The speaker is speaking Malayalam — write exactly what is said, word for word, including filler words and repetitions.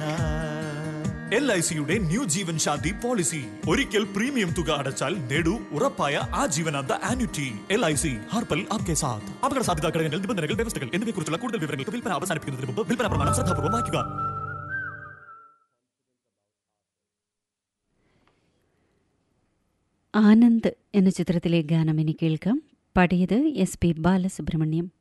എൽ ഐ സിയുടെ ന്യൂ ജീവൻ ശാന്തി പോളിസി. ഒരിക്കൽ പ്രീമിയം തുക അടച്ചാൽ നേടൂ ഉറപ്പായ ആജീവനാന്ത annuity. L I C ഹർപൽ Aapke സാത്ത്. അപകട സാധ്യതാ ഘടകങ്ങൾ, നിബന്ധനകൾ, വ്യവസ്ഥകൾ എന്നിവയെക്കുറിച്ചുള്ള കൂടുതൽ വിവരങ്ങൾക്ക് വിൽപ്പന അവസാനിപ്പിക്കുന്നതിന് മുമ്പ് വിൽപ്പന പ്രമാണം ശ്രദ്ധാപൂർവ്വം വായിക്കുക. ആനന്ദ് എന്ന ചിത്രത്തിലെ ഗാനം ഇനി കേൾക്കാം. പാടിയത് എസ് പി ബാലസുബ്രഹ്മണ്യം.